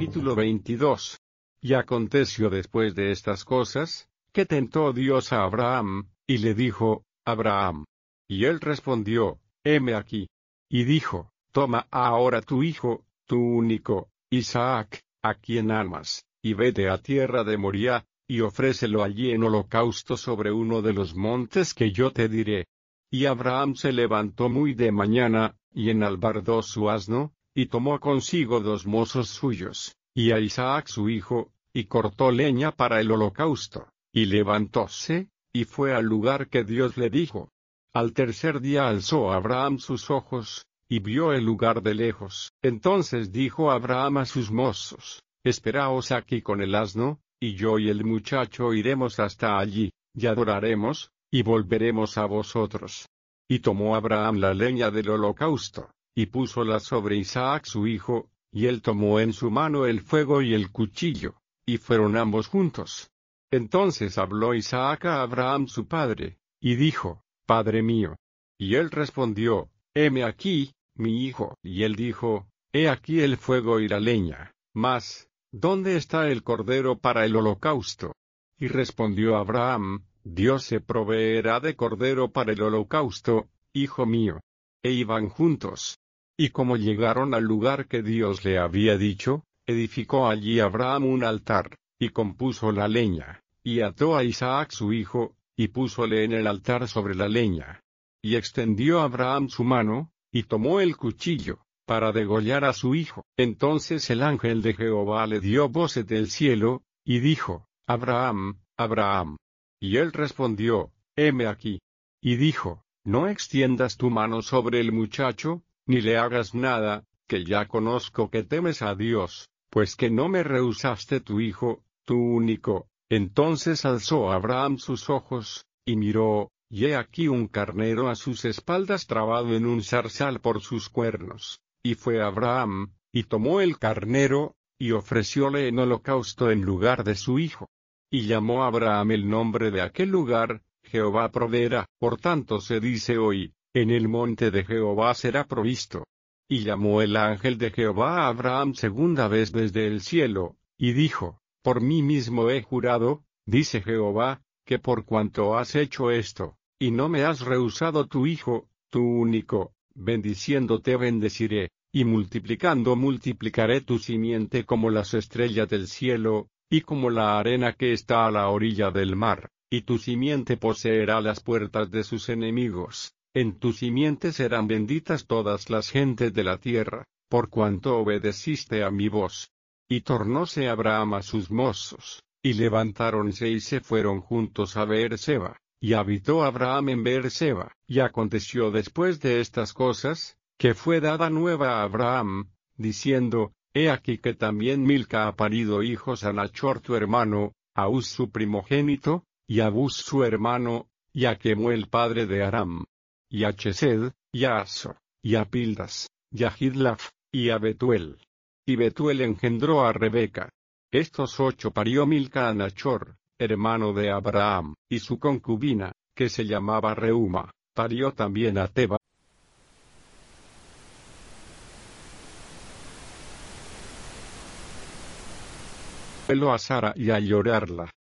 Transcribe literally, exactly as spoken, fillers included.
Capítulo veintidós. Y aconteció después de estas cosas, que tentó Dios a Abraham, y le dijo: Abraham. Y él respondió: heme aquí. Y dijo: toma ahora tu hijo, tu único, Isaac, a quien amas, y vete a tierra de Moriah, y ofrécelo allí en holocausto sobre uno de los montes que yo te diré. Y Abraham se levantó muy de mañana, y enalbardó su asno, y tomó consigo dos mozos suyos, y a Isaac su hijo, y cortó leña para el holocausto, y levantóse, y fue al lugar que Dios le dijo. Al tercer día alzó Abraham sus ojos, y vio el lugar de lejos. Entonces dijo Abraham a sus mozos: esperaos aquí con el asno, y yo y el muchacho iremos hasta allí, y adoraremos, y volveremos a vosotros. Y tomó Abraham la leña del holocausto, y púsola sobre Isaac su hijo, y él tomó en su mano el fuego y el cuchillo, y fueron ambos juntos. Entonces habló Isaac a Abraham su padre, y dijo: Padre mío. Y él respondió: heme aquí, mi hijo. Y él dijo: he aquí el fuego y la leña, mas, ¿dónde está el cordero para el holocausto? Y respondió Abraham: Dios se proveerá de cordero para el holocausto, hijo mío. E iban juntos. Y como llegaron al lugar que Dios le había dicho, edificó allí Abraham un altar, y compuso la leña, y ató a Isaac su hijo, y púsole en el altar sobre la leña. Y extendió Abraham su mano, y tomó el cuchillo, para degollar a su hijo. Entonces el ángel de Jehová le dio voces del cielo, y dijo: Abraham, Abraham. Y él respondió: heme aquí. Y dijo: no extiendas tu mano sobre el muchacho, ni le hagas nada, que ya conozco que temes a Dios, pues que no me rehusaste tu hijo, tu único. Entonces alzó Abraham sus ojos, y miró, y he aquí un carnero a sus espaldas trabado en un zarzal por sus cuernos. Y fue Abraham, y tomó el carnero, y ofrecióle en holocausto en lugar de su hijo. Y llamó Abraham el nombre de aquel lugar: Jehová proveerá. Por tanto se dice hoy: en el monte de Jehová será provisto. Y llamó el ángel de Jehová a Abraham segunda vez desde el cielo, y dijo: por mí mismo he jurado, dice Jehová, que por cuanto has hecho esto, y no me has rehusado tu hijo, tu único, bendiciéndote bendeciré, y multiplicando multiplicaré tu simiente como las estrellas del cielo, y como la arena que está a la orilla del mar, y tu simiente poseerá las puertas de sus enemigos. En tu simiente serán benditas todas las gentes de la tierra, por cuanto obedeciste a mi voz. Y tornóse Abraham a sus mozos, y levantáronse y se fueron juntos a Beerseba, y habitó Abraham en Beerseba. Y aconteció después de estas cosas, que fue dada nueva a Abraham, diciendo: he aquí que también Milca ha parido hijos a Nachor tu hermano, a Uz su primogénito, y a Buz su hermano, y a Kemuel padre de Aram, y a Chesed, y a Aso, y a Pildas, y a Gidlaf, y a Betuel. Y Betuel engendró a Rebeca. Estos ocho parió Milca a Nachor, hermano de Abraham, y su concubina, que se llamaba Reuma, parió también a Teba. A Sara y a llorarla.